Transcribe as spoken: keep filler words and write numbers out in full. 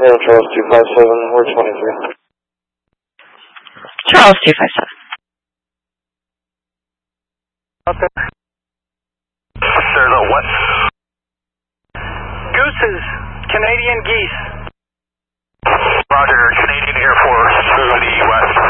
Yeah, Charles two five seven, we're twenty-three. Charles two five seven. Okay. There's a what? Gooses, Canadian geese. Roger, Canadian Air Force to the west.